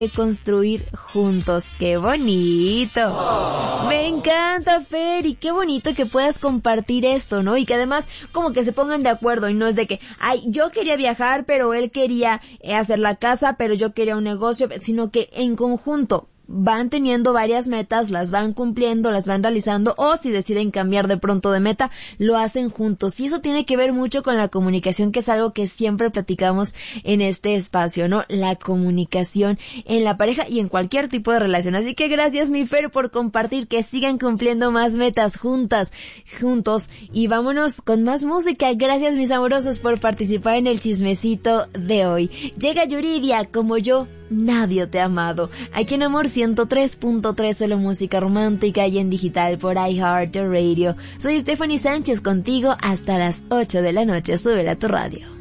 construir juntos. ¡Qué bonito! Me encanta, Fer, y qué bonito que puedas compartir esto, ¿no? Y que además como que se pongan de acuerdo y no es de que, ay, yo quería viajar, pero él quería hacer la casa, pero yo quería un negocio, sino que en conjunto van teniendo varias metas, las van cumpliendo, las van realizando, o si deciden cambiar de pronto de meta, lo hacen juntos. Y eso tiene que ver mucho con la comunicación, que es algo que siempre platicamos en este espacio, ¿no? La comunicación en la pareja y en cualquier tipo de relación. Así que gracias, mi Fer, por compartir, que sigan cumpliendo más metas juntos. Y vámonos con más música. Gracias, mis amorosos, por participar en el chismecito de hoy. Llega Yuridia, Como yo, nadie te ha amado. Aquí en Amor 103.3, solo música romántica y en digital por iHeartRadio. Soy Stephanie Sánchez, contigo hasta las 8 de la noche. Súbela a tu radio.